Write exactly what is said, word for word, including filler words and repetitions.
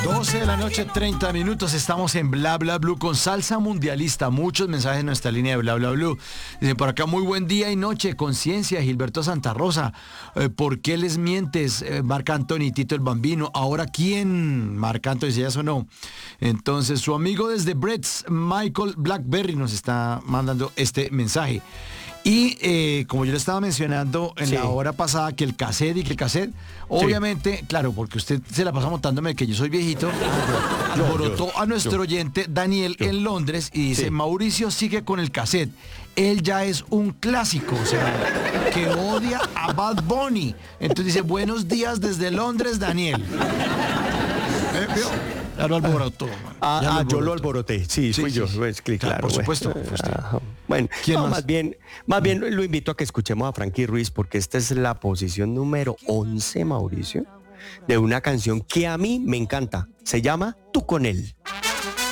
doce de la noche, treinta minutos, estamos en Bla Bla Blue con Salsa Mundialista. Muchos mensajes en nuestra línea de Bla Bla Blue. Dicen por acá, muy buen día y noche, conciencia, Gilberto Santa Rosa. Eh, ¿Por qué les mientes, eh, Marc Anthony, Tito el Bambino? ¿Ahora quién? Marc Anthony, si ya sonó. Entonces, su amigo desde Brett's, Michael Blackberry, nos está mandando este mensaje. Y eh, como yo le estaba mencionando en sí. la hora pasada, que el cassette y que el cassette, obviamente, sí. claro, porque usted se la pasa montándome que yo soy viejito, alborotó a nuestro yo, oyente Daniel yo. en Londres y dice, sí. Mauricio sigue con el cassette. Él ya es un clásico, o sea, que odia a Bad Bunny. Entonces dice, buenos días desde Londres, Daniel. ¿Eh, vio? Ya lo alborotó. Ah, ya lo alborotó. Yo lo alboroté. Sí, sí fui sí, yo. Sí. Pues, claro, claro, por supuesto. Bueno, bueno no, más? más bien, más bien lo invito a que escuchemos a Frankie Ruiz, porque esta es la posición número once, Mauricio, de una canción que a mí me encanta. Se llama Tú con él.